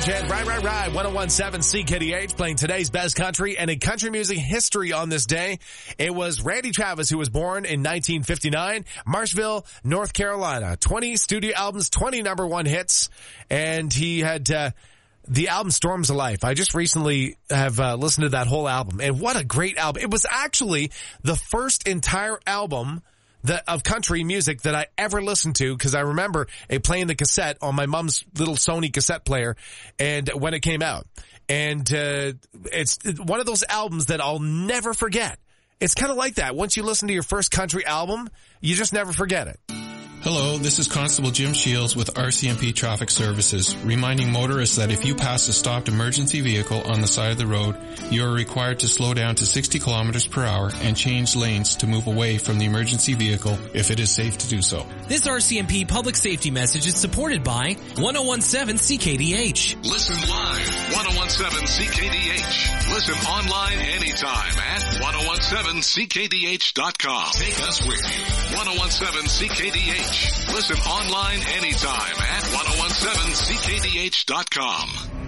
Legend. Right. 1017 CKDH playing today's best country. And in country music history on this day, it was Randy Travis who was born in 1959, Marshville, North Carolina. 20 studio albums, 20 number one hits. And he had, the album Storms of Life. I just recently have listened to that whole album. And what a great album. It was actually the first entire album of country music that I ever listened to, because I remember playing the cassette on my mom's little Sony cassette player, and when it came out. And it's one of those albums that I'll never forget. It's kind of like that. Once you listen to your first country album, you just never forget it. Hello, this is Constable Jim Shields with RCMP Traffic Services, reminding motorists that if you pass a stopped emergency vehicle on the side of the road, you are required to slow down to 60 kilometers per hour and change lanes to move away from the emergency vehicle if it is safe to do so. This RCMP public safety message is supported by 1017 CKDH. Listen live, 1017 CKDH. Listen online anytime at 1017CKDH.com. Take us with you. 1017 CKDH. Listen online anytime at 1017CKDH.com.